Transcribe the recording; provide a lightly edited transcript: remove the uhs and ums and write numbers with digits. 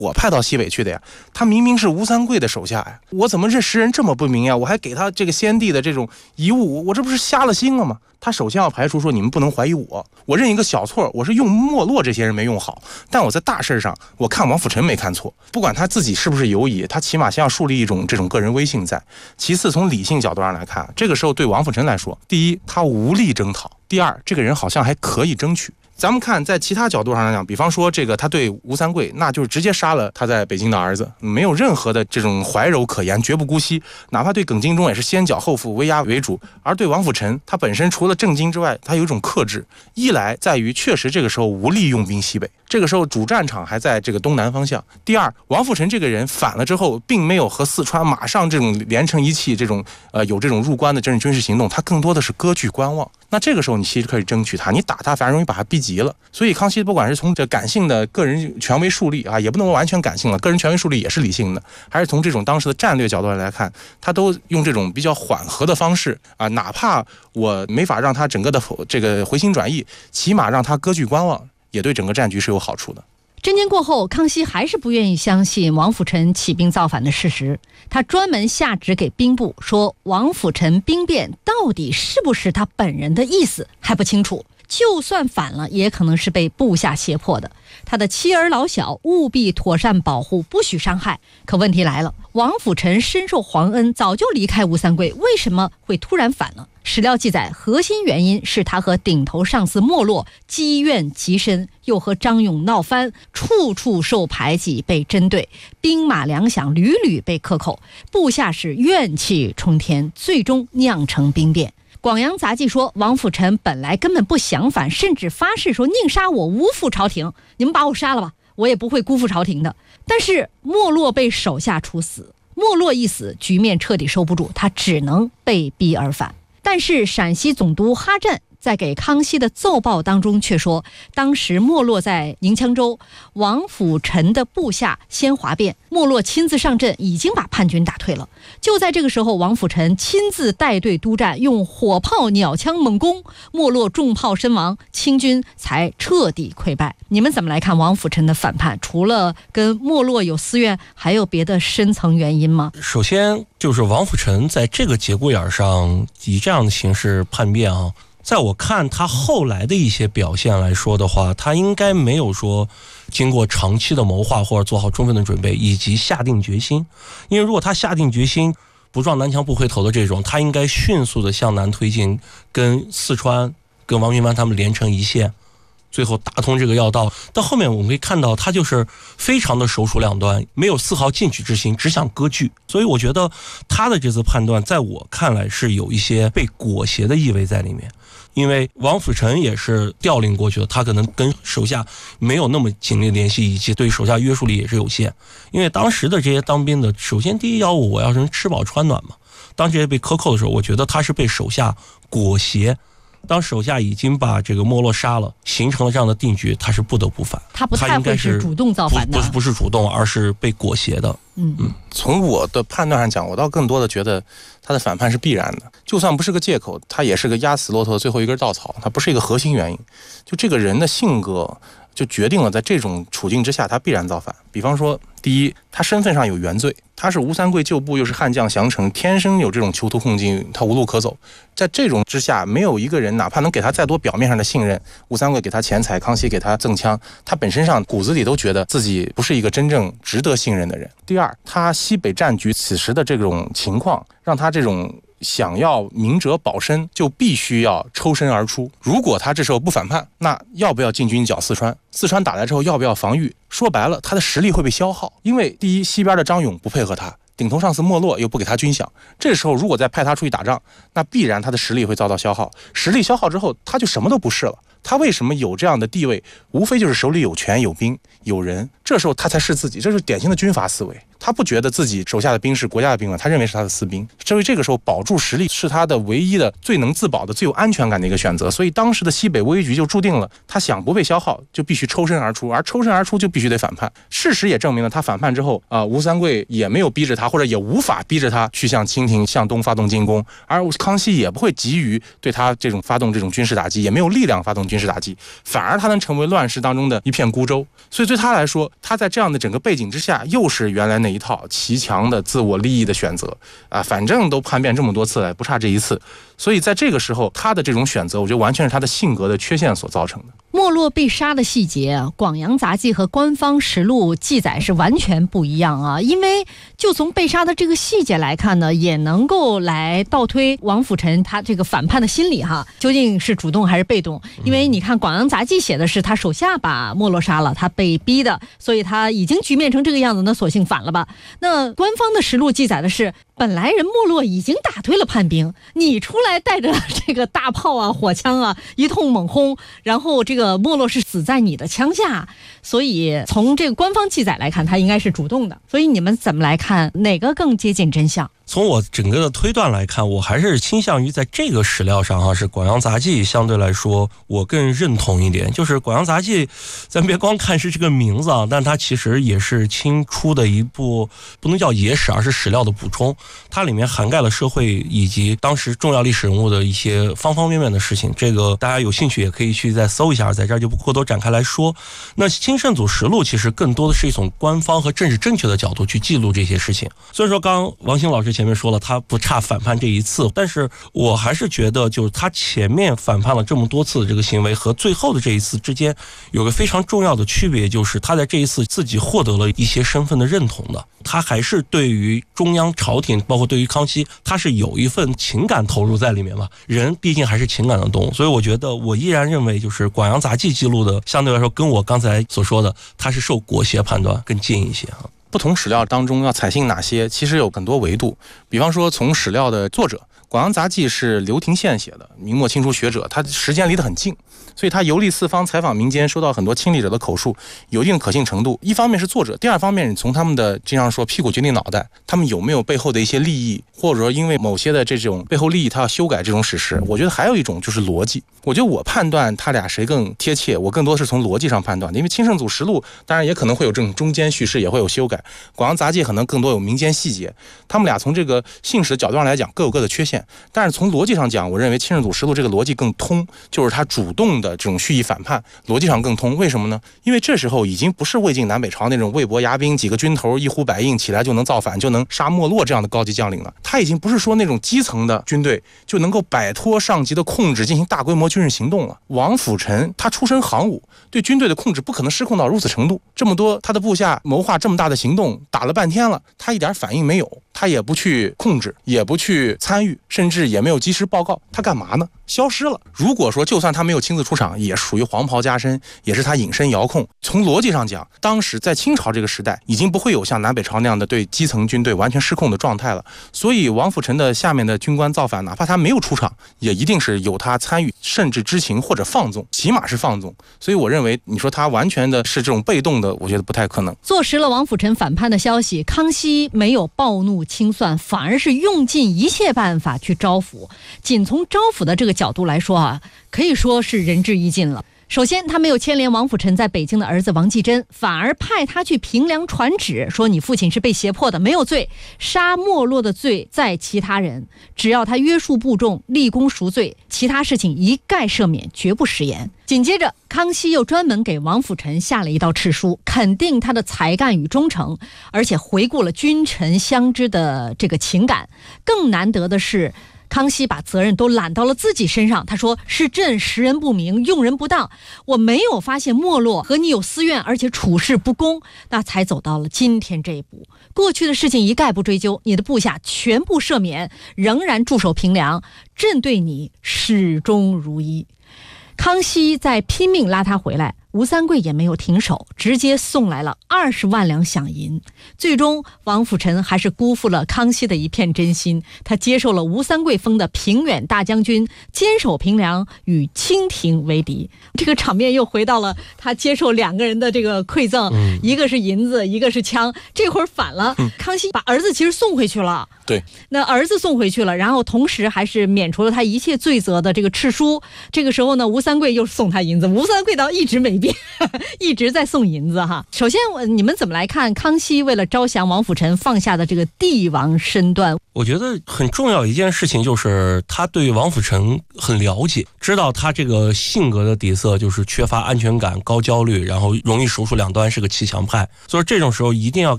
我派到西北去的呀，他明明是吴三桂的手下呀，我怎么这识人这么不明呀？我还给他这个先帝的这种遗物，我这不是瞎了心了吗？他首先要排除说你们不能怀疑我认一个小错，我是用没落这些人没用好，但我在大事上我看王辅臣没看错，不管他自己是不是有意，他起码先要树立一种这种个人威信在。其次从理性角度上来看，这个时候对王辅臣来说，第一他无力征讨，第二这个人好像还可以争取。咱们看在其他角度上来讲，比方说这个他对吴三桂，那就是直接杀了他在北京的儿子，没有任何的这种怀柔可言，绝不姑息。哪怕对耿精忠也是先剿后伏，威压为主。而对王辅臣，他本身除了正经之外，他有一种克制。一来在于确实这个时候无力用兵西北，这个时候主战场还在这个东南方向。第二，王辅臣这个人反了之后，并没有和四川马上这种连成一气，这种有这种入关的这种军事行动，他更多的是割据观望。那这个时候你其实可以争取他，你打他反而容易把他逼急了。所以康熙不管是从这感性的个人权威树立啊，也不能完全感性了，个人权威树立也是理性的，还是从这种当时的战略角度来看，他都用这种比较缓和的方式啊，哪怕我没法让他整个的这个回心转意，起码让他割据观望，也对整个战局是有好处的。 侦监过后，康熙还是不愿意相信王辅臣起兵造反的事实，他专门下旨给兵部说，王辅臣兵变到底是不是他本人的意思还不清楚，就算反了也可能是被部下胁迫的，他的妻儿老小务必妥善保护，不许伤害。可问题来了，王辅臣深受皇恩，早就离开吴三桂，为什么会突然反呢？史料记载，核心原因是他和顶头上司没落，积怨极深，又和张勇闹翻，处处受排挤，被针对，兵马粮饷屡屡被克扣，部下是怨气冲天，最终酿成兵变。广阳杂记说，王辅臣本来根本不想反，甚至发誓说宁杀我无负朝廷，你们把我杀了吧，我也不会辜负朝廷的。但是没落被手下处死，没落一死，局面彻底收不住，他只能被逼而反。但是陕西总督哈震在给康熙的奏报当中却说，当时没落在宁羌州，王辅臣的部下先哗变，没落亲自上阵，已经把叛军打退了。就在这个时候，王辅臣亲自带队督战，用火炮鸟枪猛攻，没落重炮身亡，清军才彻底溃败。你们怎么来看王辅臣的反叛？除了跟没落有私怨，还有别的深层原因吗？ 首先就是王辅臣在这个节骨眼上以这样的形式叛变啊，在我看他后来的一些表现来说的话，他应该没有说经过长期的谋划或者做好充分的准备以及下定决心。因为如果他下定决心不撞南墙不回头的这种，他应该迅速的向南推进，跟四川跟王明藩他们连成一线，最后打通这个要道。到后面我们可以看到，他就是非常的手鼠两端，没有丝毫进取之心，只想割据。所以我觉得他的这次判断在我看来是有一些被裹挟的意味在里面。因为王辅臣也是调令过去的，他可能跟手下没有那么紧密联系，以及对手下约束力也是有限。因为当时的这些当兵的，首先第一要务我要是吃饱穿暖嘛。当这些被克扣的时候，我觉得他是被手下裹挟。当手下已经把这个没落杀了，形成了这样的定局，他是不得不反。 他不太会是主动造反的， 不是主动，而是被裹挟的。 从我的判断上讲，我倒更多的觉得他的反叛是必然的，就算不是个借口，他也是个压死骆驼的最后一根稻草，他不是一个核心原因。就这个人的性格就决定了在这种处境之下他必然造反。比方说，第一，他身份上有原罪，他是吴三桂旧部，又是悍将降臣，天生有这种囚徒困境，他无路可走。在这种之下，没有一个人哪怕能给他再多表面上的信任，吴三桂给他钱财，康熙给他赠枪，他本身上骨子里都觉得自己不是一个真正值得信任的人。第二，他西北战局此时的这种情况，让他这种想要明哲保身，就必须要抽身而出。如果他这时候不反叛，那要不要进军剿四川？四川打来之后要不要防御？说白了，他的实力会被消耗。因为第一，西边的张勇不配合他，顶头上司没落又不给他军饷，这时候如果再派他出去打仗，那必然他的实力会遭到消耗。实力消耗之后，他就什么都不是了。他为什么有这样的地位？无非就是手里有权、有兵、有人，这时候他才是自己，这是典型的军阀思维。他不觉得自己手下的兵是国家的兵了，他认为是他的私兵。所以这个时候保住实力是他的唯一的、最能自保的、最有安全感的一个选择。所以当时的西北危局就注定了，他想不被消耗，就必须抽身而出，而抽身而出就必须得反叛。事实也证明了，他反叛之后吴三桂也没有逼着他，或者也无法逼着他去向清廷向东发动进攻，而康熙也不会急于对他这种发动这种军事打击，也没有力量发动军事打击，反而他能成为乱世当中的一片孤舟。所以对他来说，他在这样的整个背景之下，又是原来那一套骑墙的自我利益的选择啊，反正都叛变这么多次了，不差这一次。所以在这个时候，他的这种选择，我觉得完全是他的性格的缺陷所造成的。 没落被杀的细节，《广阳杂记》和官方实录记载是完全不一样啊。因为就从被杀的这个细节来看呢，也能够来倒推王辅臣他这个反叛的心理哈，究竟是主动还是被动？因为你看《广阳杂记》写的是他手下把没落杀了，他被逼的，所以他已经局面成这个样子，那索性反了吧。那官方的实录记载的是，本来人没落已经打退了叛兵，你出来带着这个大炮啊、火枪啊一通猛轰，然后这个没落是死在你的枪下，所以从这个官方记载来看，他应该是主动的。所以你们怎么来看，哪个更接近真相？ 从我整个的推断来看，我还是倾向于在这个史料上是《广阳杂记》相对来说我更认同一点。就是《广阳杂记》，咱别光看是这个名字啊，但它其实也是清初的一部不能叫野史，而是史料的补充。它里面涵盖了社会以及当时重要历史人物的一些方方面面的事情。这个大家有兴趣也可以去再搜一下，在这儿就不过多展开来说。那《清圣祖实录》其实更多的是一种官方和政治正确的角度去记录这些事情。虽然说刚刚王兴老师前面说了他不差反叛这一次，但是我还是觉得就是他前面反叛了这么多次的这个行为和最后的这一次之间有个非常重要的区别，就是他在这一次自己获得了一些身份的认同的，他还是对于中央朝廷包括对于康熙他是有一份情感投入在里面嘛，人毕竟还是情感的动物。所以我觉得我依然认为就是《广阳杂记》记录的相对来说跟我刚才所说的他是受国学判断更近一些啊。 不同史料当中要采信哪些，其实有很多维度。比方说从史料的作者，《广阳杂记》是刘廷宪写的，明末清初学者，他时间离得很近，所以他游历四方，采访民间，收到很多亲历者的口述，有一定可信程度。一方面是作者，第二方面你从他们的经常说屁股决定脑袋，他们有没有背后的一些利益，或者说因为某些的这种背后利益他要修改这种史实。我觉得还有一种就是逻辑，我觉得我判断他俩谁更贴切，我更多是从逻辑上判断的。因为《清圣祖实录》当然也可能会有这种中间叙事，也会有修改，《广阳杂记》可能更多有民间细节，他们俩从这个信史的角度上来讲各有各的缺陷，但是从逻辑上讲，我认为《清圣祖实录》这个逻辑更通，就是他主动的这种蓄意反叛，逻辑上更通。为什么呢？因为这时候已经不是魏晋南北朝那种魏博牙兵几个军头一呼百应起来就能造反就能杀没落这样的高级将领了，他已经不是说那种基层的军队就能够摆脱上级的控制进行大规模军事行动了。王辅臣他出身行伍，对军队的控制不可能失控到如此程度，这么多他的部下谋划这么大的行动，打了半天了，他一点反应没有，他也不去控制，也不去参与，甚至也没有及时报告，他干嘛呢？消失了。如果说就算他没有亲自出场，也属于黄袍加身，也是他隐身遥控。从逻辑上讲，当时在清朝这个时代已经不会有像南北朝那样的对基层军队完全失控的状态了，所以王辅臣的下面的军官造反，哪怕他没有出场，也一定是有他参与，甚至知情或者放纵，起码是放纵。所以我认为你说他完全的是这种被动的，我觉得不太可能。 坐实了王辅臣反叛的消息，康熙没有暴怒清算，反而是用尽一切办法去招抚。仅从招抚的这个角度来说啊，可以说是仁至义尽了。首先，他没有牵连王辅臣在北京的儿子王继珍，反而派他去平凉传旨，说你父亲是被胁迫的，没有罪，杀没落的罪在其他人，只要他约束部众，立功赎罪，其他事情一概赦免，绝不食言。紧接着，康熙又专门给王辅臣下了一道敕书，肯定他的才干与忠诚，而且回顾了君臣相知的这个情感。更难得的是，康熙把责任都揽到了自己身上，他说是朕识人不明，用人不当，我没有发现没落和你有私怨，而且处事不公，那才走到了今天这一步。过去的事情一概不追究，你的部下全部赦免，仍然驻守平凉，朕对你始终如一。康熙在拼命拉他回来，吴三桂也没有停手，直接送来了20万两饷银。最终王辅臣还是辜负了康熙的一片真心，他接受了吴三桂封的平远大将军，坚守平凉，与清廷为敌。这个场面又回到了他接受2个人的这个馈赠，一个是银子，一个是枪，这会儿反了，康熙把儿子其实送回去了。 对， 那儿子送回去了，然后同时还是免除了他一切罪责的这个敕书。这个时候呢，吴三桂又送他银子，吴三桂倒一直没变，一直在送银子哈。首先，你们怎么来看康熙为了招降王辅臣放下的这个帝王身段？ 我觉得很重要一件事情就是他对王辅臣很了解，知道他这个性格的底色就是缺乏安全感、高焦虑，然后容易手鼠两端，是个骑墙派。所以这种时候一定要